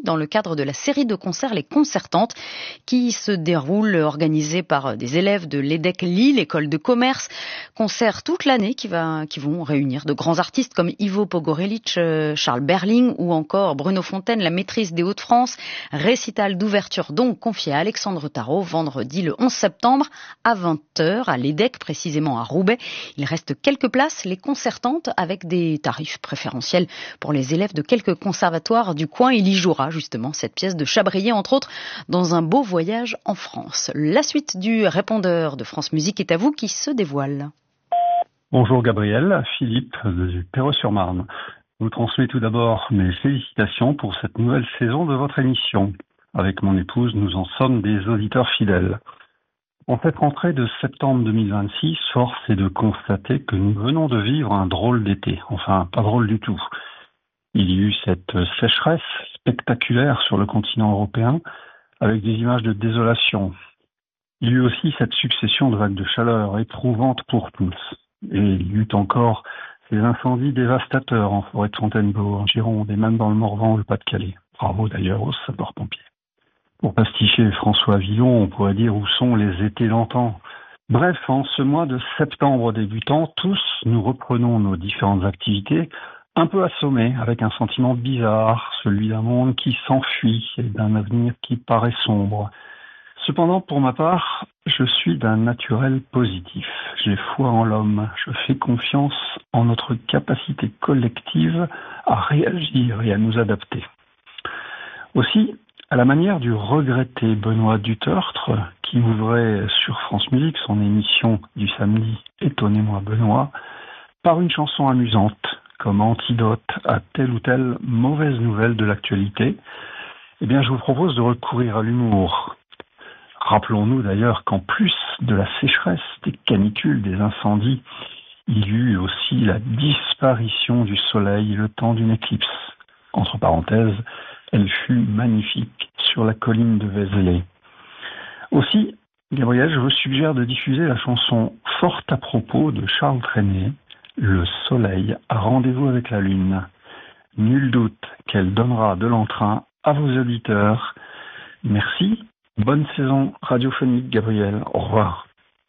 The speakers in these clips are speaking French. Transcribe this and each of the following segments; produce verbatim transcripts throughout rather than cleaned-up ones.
dans le cadre de la série de concerts Les Concertantes qui se déroule, organisée par des élèves de l'E D E C Lille, école de commerce. Concerts toute l'année qui, va, qui vont réunir de grands artistes comme Ivo Pogorelic, Charles Berling ou encore Bruno Fontaine, la maîtrise des Hauts-de-France. Récital d'ouverture donc confié à Alexandre Tarot vendredi le onze septembre à vingt heures à l'E D E C, précisément à Roubaix. Il reste quelques places, les Concertantes, avec des tarifs préférentiels pour les élèves de quelques conservatoires du coin. Il y jouera justement cette pièce de Chabrier, entre autres, dans un beau voyage en France. La suite du répondeur de France Musique est à vous qui se dévoile. Bonjour Gabriel, Philippe du Perreux-sur-Marne. Je vous transmets tout d'abord mes félicitations pour cette nouvelle saison de votre émission. Avec mon épouse, nous en sommes des auditeurs fidèles. En cette rentrée de septembre deux mille vingt-six, force est de constater que nous venons de vivre un drôle d'été. Enfin, pas drôle du tout. Il y a eu cette sécheresse spectaculaire sur le continent européen, avec des images de désolation. Il y a eu aussi cette succession de vagues de chaleur éprouvantes pour tous. Et il y eut encore ces incendies dévastateurs en forêt de Fontainebleau, en Gironde et même dans le Morvan ou le Pas-de-Calais. Bravo d'ailleurs aux sapeurs-pompiers. Pour pasticher François Villon, on pourrait dire où sont les étés d'antan. Bref, en ce mois de septembre débutant, tous nous reprenons nos différentes activités, un peu assommés, avec un sentiment bizarre, celui d'un monde qui s'enfuit et d'un avenir qui paraît sombre. Cependant, pour ma part, je suis d'un naturel positif. J'ai foi en l'homme. Je fais confiance en notre capacité collective à réagir et à nous adapter. Aussi, à la manière du regretté Benoît Dutertre, qui ouvrait sur France Musique son émission du samedi « Étonnez-moi Benoît », par une chanson amusante, comme antidote à telle ou telle mauvaise nouvelle de l'actualité, eh bien, je vous propose de recourir à l'humour. Rappelons-nous d'ailleurs qu'en plus de la sécheresse, des canicules, des incendies, il y eut aussi la disparition du soleil le temps d'une éclipse. Entre parenthèses, elle fut magnifique sur la colline de Vézelay. Aussi, Gabriel, je vous suggère de diffuser la chanson Fort à propos de Charles Trenet, Le soleil a rendez-vous avec la lune. Nul doute qu'elle donnera de l'entrain à vos auditeurs. Merci. Bonne saison radiophonique, Gabriel. Au revoir.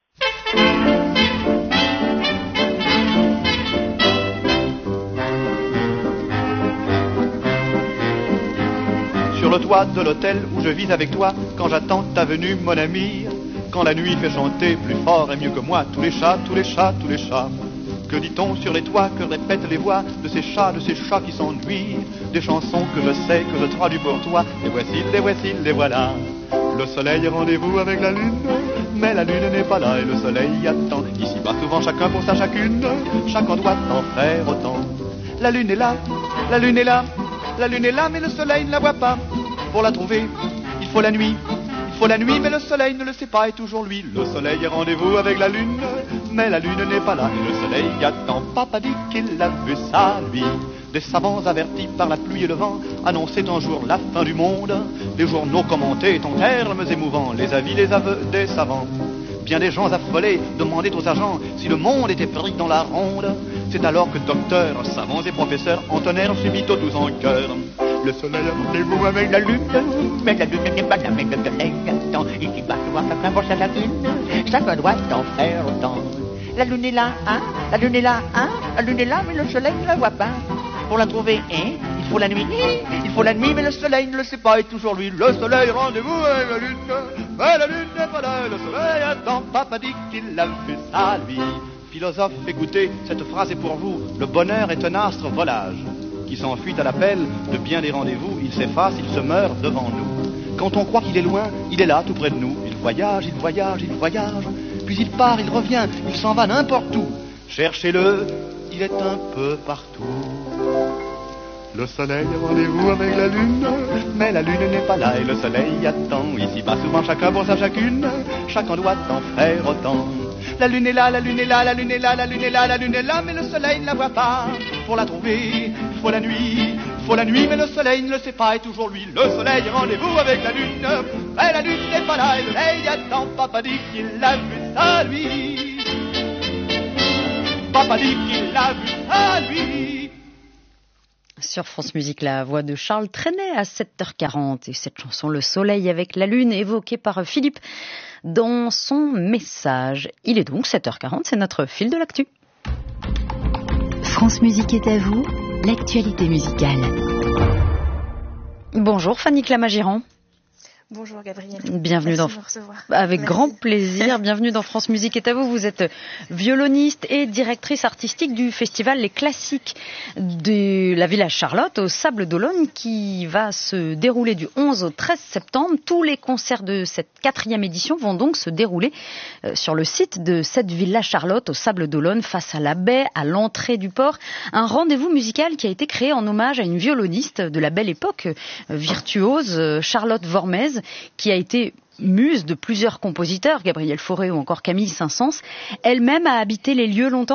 Sur le toit de l'hôtel où je vis avec toi, quand j'attends ta venue, mon ami, quand la nuit fait chanter plus fort et mieux que moi tous les chats, tous les chats, tous les chats. Que dit-on sur les toits, que répètent les voix de ces chats, de ces chats qui s'ennuient, des chansons que je sais, que je traduis pour toi, les voici, les voici, les voilà. Le soleil est rendez-vous avec la lune, mais la lune n'est pas là et le soleil attend. Ici-bas souvent chacun pour sa chacune, chacun doit en faire autant. La lune est là, la lune est là, la lune est là mais le soleil ne la voit pas. Pour la trouver, il faut la nuit, il faut la nuit mais le soleil ne le sait pas et toujours lui. Le soleil est rendez-vous avec la lune, mais la lune n'est pas là et le soleil attend. Papa dit qu'il a vu ça lui. Des savants avertis par la pluie et le vent annonçaient un jour la fin du monde. Les journaux commentaient en termes émouvants les avis, les aveux des savants. Bien des gens affolés demandaient aux agents si le monde était pris dans la ronde. C'est alors que docteurs, savants et professeurs entonnèrent subito tous en chœur. Le soleil a rendez-vous avec la lune, mais la lune n'est pas là, mais le soleil attend. Ici va souvent chacun pour sa lune, chacun doit en faire autant. La lune est là, hein, la lune est là, hein, la lune est là, mais le soleil ne la voit pas. Pour la trouver, hein, il faut la nuit, il faut la nuit, mais le soleil ne le sait pas et toujours lui. Le soleil, rendez-vous avec la lune, mais la lune n'est pas là, le soleil attend. Papa dit qu'il a vu ça, lui. Philosophe, écoutez, cette phrase est pour vous. Le bonheur est un astre volage qui s'enfuit à l'appel de bien des rendez-vous. Il s'efface, il se meurt devant nous. Quand on croit qu'il est loin, il est là, tout près de nous. Il voyage, il voyage, il voyage, puis il part, il revient, il s'en va n'importe où. Cherchez-le, il est un peu partout. Le soleil a rendez-vous avec la lune, mais la lune n'est pas là et le soleil attend. Ici pas souvent chacun pour sa chacune, chacun doit en faire autant. La lune est là, la lune est là, la lune est là, la lune est là, la lune est là, mais le soleil ne la voit pas. Pour la trouver, il faut la nuit, il faut la nuit, mais le soleil ne le sait pas et toujours lui. Le soleil a rendez-vous avec la lune, mais la lune n'est pas là et le soleil attend. Papa dit qu'il l'a vu ça lui. Papa dit qu'il l'a vu ça lui. Sur France Musique, la voix de Charles Trenet à sept heures quarante. Et cette chanson, Le Soleil avec la Lune, évoquée par Philippe dans son message. Il est donc sept heures quarante, c'est notre fil de l'actu. France Musique est à vous, l'actualité musicale. Bonjour Fanny Clamagiran. Bonjour Gabrielle. Bienvenue Merci dans de me recevoir. Avec Merci. grand plaisir. Bienvenue dans France Musique est à vous. Vous êtes violoniste et directrice artistique du festival Les Classiques de la Villa Charlotte au Sable d'Olonne qui va se dérouler du onze au treize septembre. Tous les concerts de cette quatrième édition vont donc se dérouler sur le site de cette Villa Charlotte au Sable d'Olonne face à la baie, à l'entrée du port. Un rendez-vous musical qui a été créé en hommage à une violoniste de la belle époque, virtuose, Charlotte Wormez, qui a été muse de plusieurs compositeurs, Gabriel Fauré ou encore Camille Saint-Saëns. Elle-même a habité les lieux longtemps ?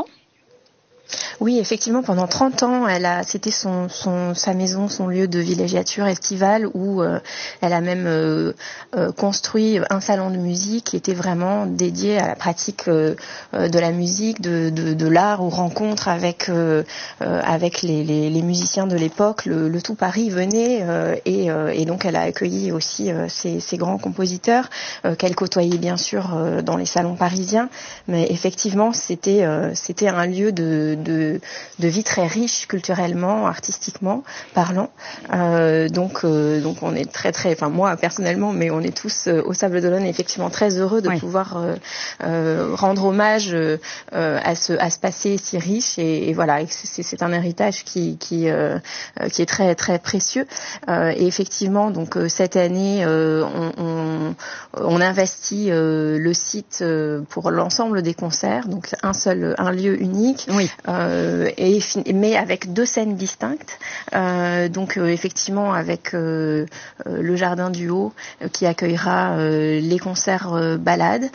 Oui, effectivement, pendant trente ans, elle a, c'était son, son, sa maison, son lieu de villégiature estivale où euh, elle a même euh, euh, construit un salon de musique qui était vraiment dédié à la pratique euh, de la musique, de, de, de l'art, aux rencontres avec, euh, avec les, les, les musiciens de l'époque. Le, le tout Paris venait euh, et, euh, et donc elle a accueilli aussi euh, ces, ces grands compositeurs euh, qu'elle côtoyait bien sûr euh, dans les salons parisiens. Mais effectivement, c'était, euh, c'était un lieu de De, de vie très riche culturellement, artistiquement parlant. Euh, donc, euh, donc on est très très, enfin moi personnellement, mais on est tous euh, au Sable d'Olonne effectivement très heureux de oui. pouvoir euh, euh, rendre hommage euh, à ce à ce passé si riche et, et voilà, c'est, c'est un héritage qui qui euh, qui est très très précieux. Euh, et effectivement, donc euh, cette année, euh, on, on on investit euh, le site euh, pour l'ensemble des concerts, donc un seul un lieu unique. Oui. Euh, et, mais avec deux scènes distinctes, euh, donc euh, effectivement avec euh, euh, le Jardin du Haut euh, qui accueillera euh, les concerts euh, balades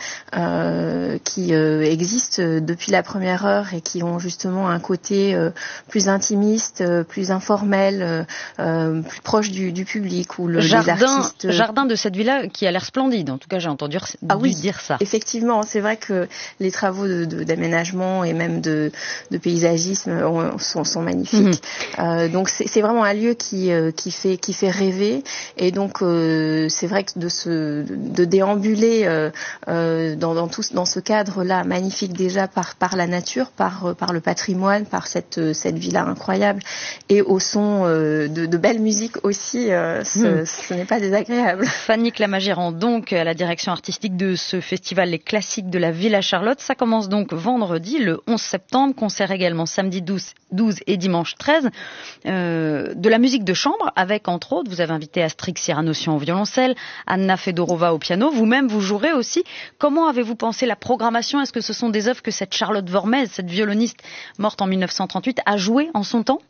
euh, qui euh, existent depuis la première heure et qui ont justement un côté euh, plus intimiste, euh, plus informel, euh, plus proche du, du public où le jardin, les artistes jardin de cette villa qui a l'air splendide. En tout cas, j'ai entendu ah oui, dire ça. Effectivement, c'est vrai que les travaux de, de, d'aménagement et même de, de paysagisme sont, sont magnifiques. Mmh. Euh, donc c'est, c'est vraiment un lieu qui euh, qui fait qui fait rêver et donc euh, c'est vrai que de se de déambuler euh, euh, dans dans tout dans ce cadre-là magnifique déjà par par la nature, par par le patrimoine, par cette cette villa incroyable et au son euh, de, de belle musique aussi, euh, ce, mmh. ce n'est pas désagréable. Fanny Clamagiran, donc à la direction artistique de ce festival Les Classiques de la Villa Charlotte. Ça commence donc vendredi, le onze septembre. Concert également samedi douze, douze et dimanche treize. Euh, de la musique de chambre avec, entre autres, vous avez invité Astrid Cyranossian au violoncelle, Anna Fedorova au piano. Vous-même, vous jouerez aussi. Comment avez-vous pensé la programmation ? Est-ce que ce sont des œuvres que cette Charlotte Wormez, cette violoniste morte en mille neuf cent trente-huit, a jouées en son temps ?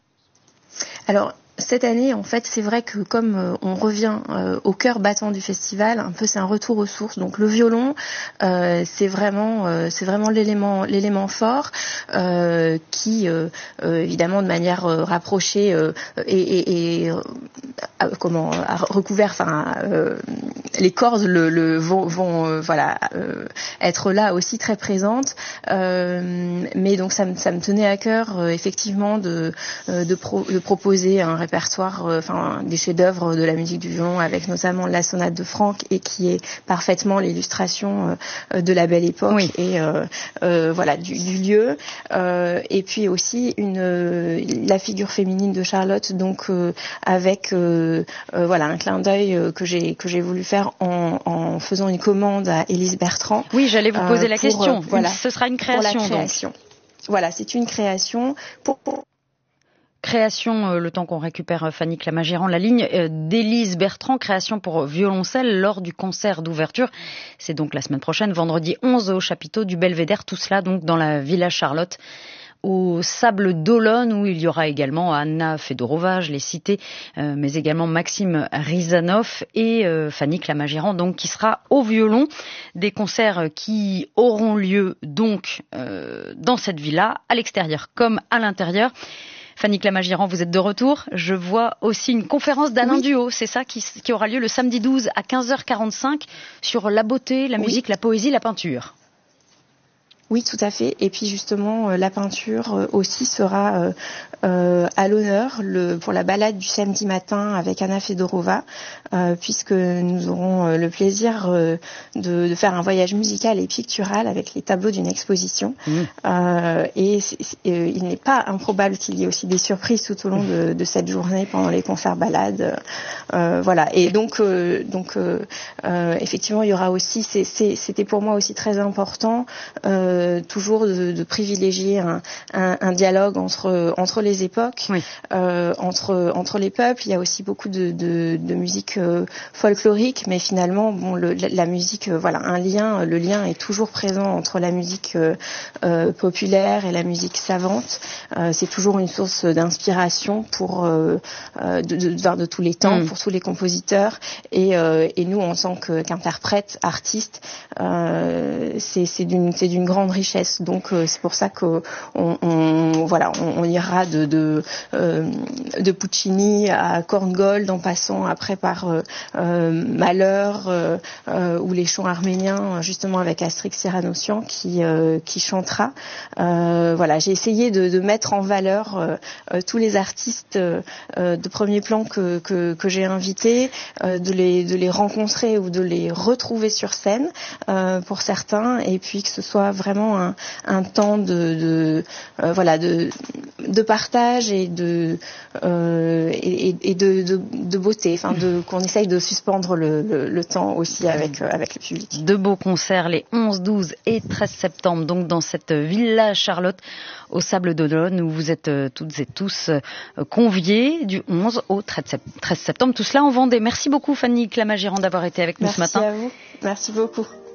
Alors, cette année, en fait, c'est vrai que comme euh, on revient euh, au cœur battant du festival, un peu c'est un retour aux sources. Donc le violon, euh, c'est vraiment, euh, c'est vraiment l'élément, l'élément fort euh, qui, euh, euh, évidemment, de manière euh, rapprochée euh, et, et, et euh, comment a recouvert, enfin, euh, les cordes le, le vont, vont euh, voilà, euh, être là aussi très présentes. Euh, mais donc ça me, ça me tenait à cœur, euh, effectivement, de, euh, de, pro, de proposer un répertoire, enfin euh, des chefs-d'œuvre de la musique du violon, avec notamment la sonate de Franck, et qui est parfaitement l'illustration euh, de la belle époque oui. et euh, euh, voilà du, du lieu. Euh, et puis aussi une euh, la figure féminine de Charlotte, donc euh, avec euh, euh, voilà un clin d'œil euh, que j'ai que j'ai voulu faire en, en faisant une commande à Élise Bertrand. Oui, j'allais vous poser euh, la pour, question. Euh, voilà, ce sera une création. Pour la création. Donc. Voilà, c'est une création pour. pour Création, euh, le temps qu'on récupère euh, Fanny Clamagiran, la ligne euh, d'Élise Bertrand, création pour violoncelle lors du concert d'ouverture. C'est donc la semaine prochaine, vendredi onze au chapiteau du Belvédère, tout cela donc dans la Villa Charlotte, au Sable d'Olonne, où il y aura également Anna Fedorova, je l'ai cité, euh, mais également Maxime Rizanov et euh, Fanny Clamagiran, donc qui sera au violon. Des concerts qui auront lieu donc euh, dans cette villa, à l'extérieur comme à l'intérieur. Fanny Clamagiran, vous êtes de retour. Je vois aussi une conférence d'Alain oui. Duhaut, c'est ça, qui, qui aura lieu le samedi douze à quinze heures quarante-cinq sur la beauté, la musique, oui. la poésie, la peinture. Oui, tout à fait. Et puis justement, euh, la peinture euh, aussi sera euh, euh, à l'honneur le, pour la balade du samedi matin avec Anna Fedorova, euh, puisque nous aurons euh, le plaisir euh, de, de faire un voyage musical et pictural avec les tableaux d'une exposition. Mmh. Euh, et c'est, c'est, euh, il n'est pas improbable qu'il y ait aussi des surprises tout au long de, de cette journée pendant les concerts balades. Euh, voilà. Et donc, euh, donc euh, euh, effectivement, il y aura aussi, c'est, c'est, c'était pour moi aussi très important. Euh, Euh, toujours de, de privilégier un, un, un dialogue entre entre les époques, oui. euh, entre entre les peuples. Il y a aussi beaucoup de, de, de musique euh, folklorique, mais finalement, bon, le, la, la musique, euh, voilà, un lien, le lien est toujours présent entre la musique euh, euh, populaire et la musique savante. Euh, c'est toujours une source d'inspiration pour euh, de, de, de, de tous les temps, mm. pour tous les compositeurs. Et, euh, et nous, en tant que, qu'interprètes, artistes, euh, c'est, c'est d'une c'est d'une grande richesse. Donc euh, c'est pour ça que on, on voilà on, on ira de de, euh, de Puccini à Korngold en passant après par euh, euh, Malheur euh, euh, ou les chants arméniens justement avec Astrix Siranossian qui euh, qui chantera. Euh, voilà, j'ai essayé de, de mettre en valeur euh, euh, tous les artistes euh, de premier plan que que, que j'ai invités, euh, de les de les rencontrer ou de les retrouver sur scène euh, pour certains, et puis que ce soit vraiment un, un temps de, de euh, voilà de de partage et de euh, et, et de, de de beauté, enfin de qu'on essaye de suspendre le, le, le temps aussi avec euh, avec le public. De beaux concerts les onze, douze et treize septembre, donc dans cette Villa Charlotte au Sable d'Olonne, où vous êtes euh, toutes et tous euh, conviés du onze au treize septembre. Tout cela en Vendée. Merci beaucoup Fanny Clamagirand d'avoir été avec nous Merci ce matin. Merci à vous. Merci beaucoup.